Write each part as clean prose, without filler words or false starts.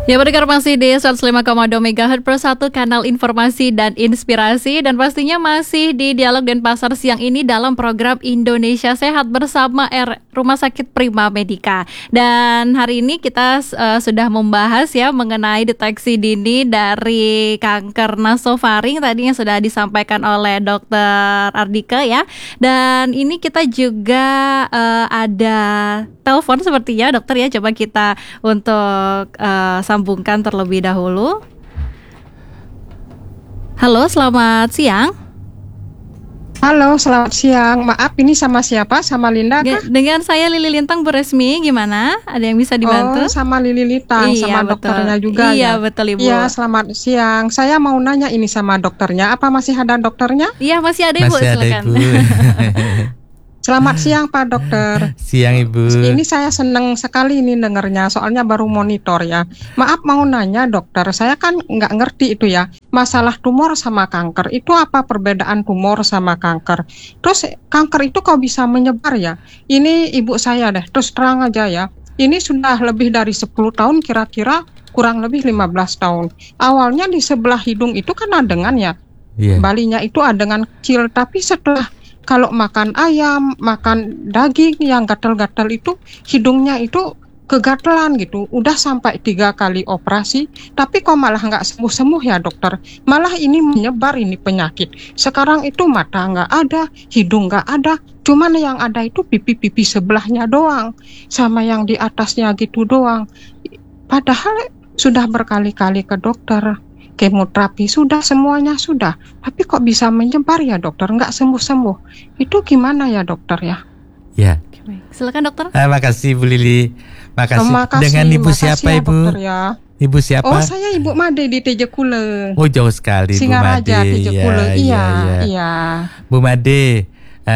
Ya, pendengar masih di 105,2 MHz per 1 kanal informasi dan inspirasi, dan pastinya masih di Dialog Denpasar siang ini dalam program Indonesia Sehat bersama Rumah Sakit Prima Medica. Dan hari ini kita sudah membahas ya mengenai deteksi dini dari kanker nasofaring, tadinya sudah disampaikan oleh Dr. Ardika ya. Dan ini kita juga ada telepon sepertinya dokter ya, coba kita untuk sambungkan terlebih dahulu. Halo, selamat siang. Halo, selamat siang. Maaf, ini sama siapa? Sama Linda kah? Dengan saya Lili Lintang, Bu Resmi. Gimana? Ada yang bisa dibantu? Oh, sama Lili Lintang, iya, sama betul. dokternya juga. Iya, ya? betul Ibu. Iya, selamat siang. Saya mau nanya ini sama dokternya. Apa masih ada dokternya? Iya, masih ada Ibu, silakan. Selamat siang Pak Dokter. Siang Ibu. Ini saya senang sekali ini dengarnya, soalnya baru monitor ya. Maaf mau nanya dokter, saya kan nggak ngerti itu ya, masalah tumor sama kanker. Itu apa perbedaan tumor sama kanker? Terus kanker itu kok bisa menyebar ya? Ini ibu saya deh, terus terang aja ya. Ini sudah lebih dari 10 tahun kira-kira, kurang lebih 15 tahun. Awalnya di sebelah hidung itu kan adengan ya. Balinya itu adengan kecil, tapi setelah kalau makan ayam, makan daging yang gatal-gatal itu, hidungnya itu kegatelan gitu. Udah sampai 3 kali operasi, tapi kok malah nggak sembuh-sembuh ya dokter. Malah ini menyebar ini penyakit. Sekarang itu mata nggak ada, hidung nggak ada, cuman yang ada itu pipi-pipi sebelahnya doang, sama yang di atasnya gitu doang. Padahal sudah berkali-kali ke dokter, kemoterapi sudah, semuanya sudah, tapi kok bisa menyebar ya dokter, nggak sembuh-sembuh. Itu gimana ya dokter ya? Ya. Silakan dokter. Makasih Bu Lili. Makasih. Dengan Ibu siapa ya, Ibu? Dokter, ya. Ibu siapa? Oh, saya Ibu Made di Tejekule. Oh, jauh sekali Bu Made. Singaraja Tejekule. Iya. Bu Made,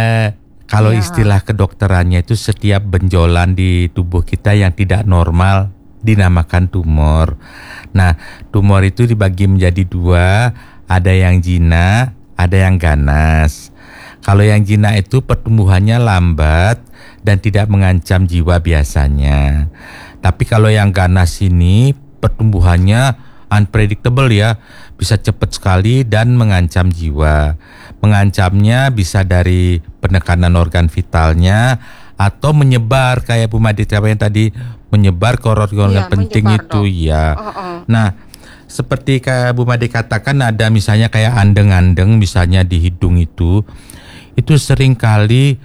kalau istilah kedokterannya itu setiap benjolan di tubuh kita yang tidak normal dinamakan tumor. Nah, tumor itu dibagi menjadi 2, ada yang jinak, ada yang ganas. Kalau yang jinak itu pertumbuhannya lambat dan tidak mengancam jiwa biasanya. Tapi kalau yang ganas ini pertumbuhannya unpredictable ya, bisa cepat sekali dan mengancam jiwa. Mengancamnya bisa dari penekanan organ vitalnya atau menyebar kayak Bu Made yang tadi, menyebar ke organ penting itu ya. Nah, seperti kayak Bu Made katakan, ada misalnya kayak andeng-andeng misalnya di hidung itu sering kali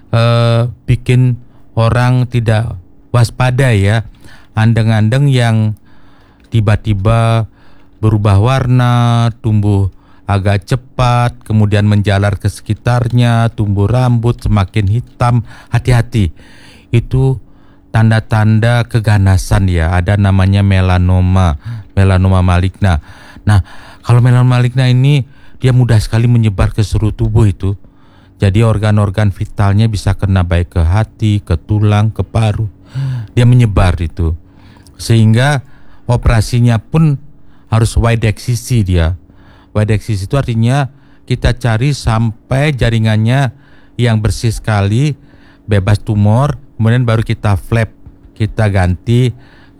bikin orang tidak waspada ya. Andeng-andeng yang tiba-tiba berubah warna, tumbuh agak cepat, kemudian menjalar ke sekitarnya, tumbuh rambut semakin hitam, hati-hati. Itu tanda-tanda keganasan ya, ada namanya melanoma maligna. Nah, kalau melanoma maligna ini dia mudah sekali menyebar ke seluruh tubuh itu. Jadi organ-organ vitalnya bisa kena baik ke hati, ke tulang, ke paru. Dia menyebar itu. Sehingga operasinya pun harus wide excision dia. Wide excision itu artinya kita cari sampai jaringannya yang bersih sekali, bebas tumor, kemudian baru kita flap, kita ganti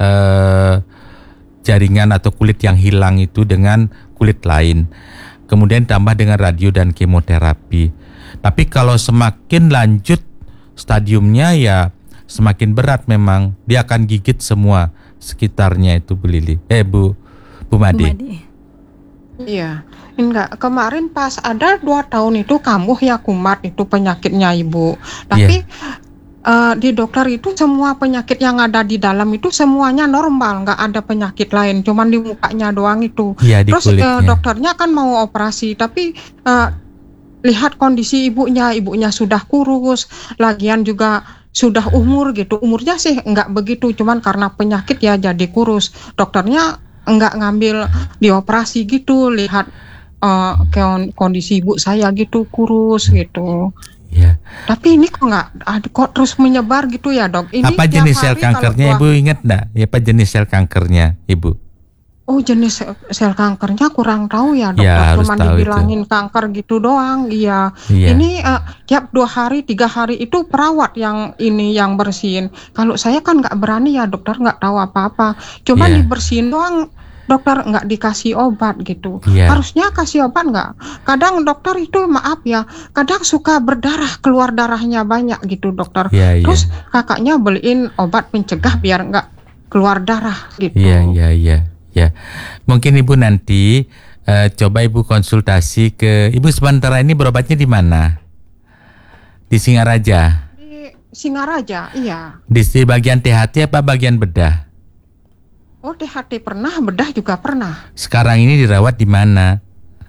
jaringan atau kulit yang hilang itu dengan kulit lain. Kemudian tambah dengan radio dan kemoterapi. Tapi kalau semakin lanjut stadiumnya ya semakin berat memang. Dia akan gigit semua sekitarnya itu Bu Lili. Bu Made. Iya, enggak, kemarin pas ada 2 tahun itu kambuh ya kumat itu penyakitnya Ibu. Tapi di dokter itu semua penyakit yang ada di dalam itu semuanya normal, nggak ada penyakit lain, cuman di mukanya doang itu. Terus dokternya kan mau operasi, tapi lihat kondisi ibunya sudah kurus, lagian juga sudah umur gitu. Umurnya sih nggak begitu, cuman karena penyakit ya jadi kurus. Dokternya nggak ngambil dioperasi gitu, lihat kondisi ibu saya gitu kurus gitu. Ya. Tapi ini kok terus menyebar gitu ya dok? Ini apa jenis sel kankernya Ibu ingat nggak? Apa jenis sel kankernya Ibu? Oh, jenis sel kankernya kurang tahu ya dokter, Ya, harus cuma tahu itu. dibilangin kanker gitu doang. Iya, Iya. ini tiap 2 hari, 3 hari itu perawat yang bersihin. Kalau saya kan nggak berani ya dokter, nggak tahu apa-apa. Cuma Iya. dibersihin doang, dokter, nggak dikasih obat gitu. Iya. Harusnya kasih obat nggak? Kadang dokter itu maaf ya, kadang suka berdarah, keluar darahnya banyak gitu dokter. Iya, iya. Terus kakaknya beliin obat pencegah biar nggak keluar darah gitu. Iya, iya, iya. Ya, mungkin Ibu nanti coba Ibu konsultasi ke Ibu sementara ini berobatnya di mana? Di Singaraja. Di Singaraja, iya. Di bagian THT apa bagian bedah? Oh, THT pernah, bedah juga pernah. Sekarang ini dirawat di mana?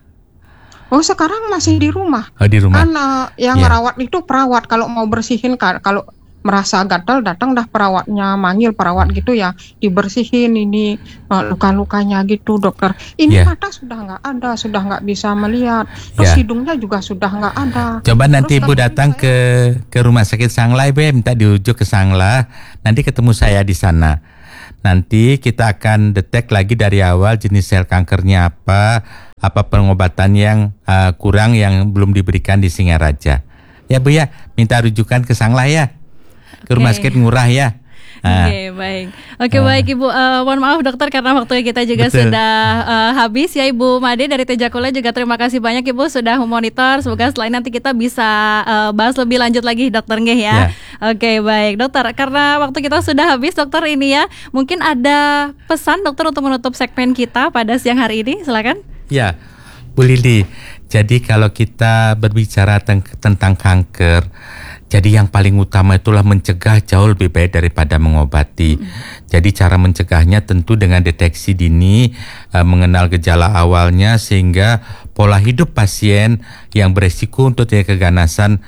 Oh, sekarang masih di rumah. Oh, di rumah. Kan yang Iya. ngerawat itu perawat. Kalau mau bersihin, kalau merasa gatal datang dah perawatnya, manggil perawat gitu ya, dibersihin ini luka-lukanya gitu dokter. Ini Iya. mata sudah nggak ada, sudah nggak bisa melihat. Terus Iya. hidungnya juga sudah nggak ada. Coba nanti Terus Ibu nanti datang ke rumah sakit Sangla, Ibu minta dirujuk ke Sangla. Nanti ketemu saya di sana. Nanti kita akan detek lagi dari awal jenis sel kankernya apa pengobatan yang kurang yang belum diberikan di Singaraja. Ya Bu ya, minta rujukan ke Sangla ya. Ke rumah Oke. sakit murah ya. Oke, baik. Oke, baik Ibu. Mohon maaf dokter karena waktunya kita juga Betul. sudah habis ya. Ibu Made dari Tejakula juga terima kasih banyak Ibu sudah memonitor. Semoga setelah ini nanti kita bisa bahas lebih lanjut lagi dokter nggih ya. Ya. Oke, baik dokter. Karena waktu kita sudah habis dokter ini ya. Mungkin ada pesan dokter untuk menutup segmen kita pada siang hari ini. Silakan. Ya, Bu Lili. Jadi kalau kita berbicara tentang kanker, jadi yang paling utama itulah mencegah jauh lebih baik daripada mengobati. Jadi cara mencegahnya tentu dengan deteksi dini, mengenal gejala awalnya sehingga pola hidup pasien yang beresiko untuk terjadi keganasan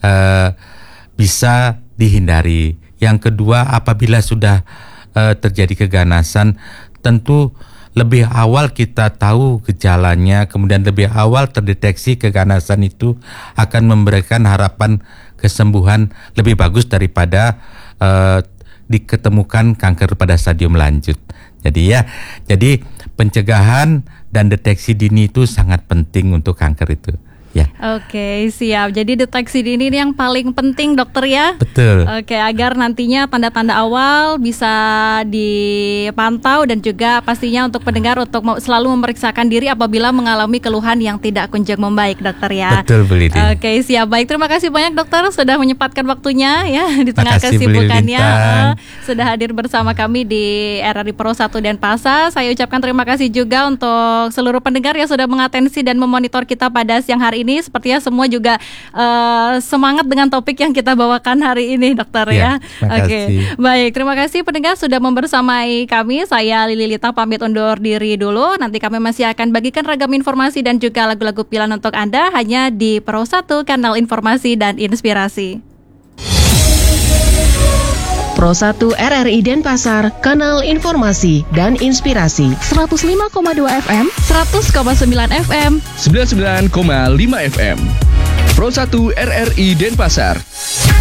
bisa dihindari. Yang kedua, apabila sudah terjadi keganasan, tentu lebih awal kita tahu gejalanya, kemudian lebih awal terdeteksi keganasan itu akan memberikan harapan kesembuhan lebih bagus daripada diketemukan kanker pada stadium lanjut. Jadi pencegahan dan deteksi dini itu sangat penting untuk kanker itu. Ya. Oke, siap. Jadi deteksi dini ini yang paling penting dokter ya. Betul. Oke, agar nantinya tanda-tanda awal bisa dipantau dan juga pastinya untuk pendengar untuk selalu memeriksakan diri apabila mengalami keluhan yang tidak kunjung membaik dokter ya. Betul Bu Lili. Oke, siap. Baik, terima kasih banyak dokter sudah menyempatkan waktunya ya di tengah Makasih, Bu Lili kesibukannya. Bintang. Sudah hadir bersama kami di RRI Pro 1 Denpasar. Saya ucapkan terima kasih juga untuk seluruh pendengar yang sudah mengatensi dan memonitor kita pada siang hari ini. Sepertinya semua juga semangat dengan topik yang kita bawakan hari ini dokter ya. terima Oke, kasih. baik, terima kasih pendengar sudah membersamai kami. Saya Lili Lita pamit undur diri dulu. Nanti kami masih akan bagikan ragam informasi dan juga lagu-lagu pilihan untuk Anda hanya di Pro 1 Kanal Informasi dan Inspirasi. Pro 1 RRI Denpasar, Kanal Informasi dan Inspirasi. 105,2 FM, 100,9 FM 99,5 FM. Pro 1 RRI Denpasar.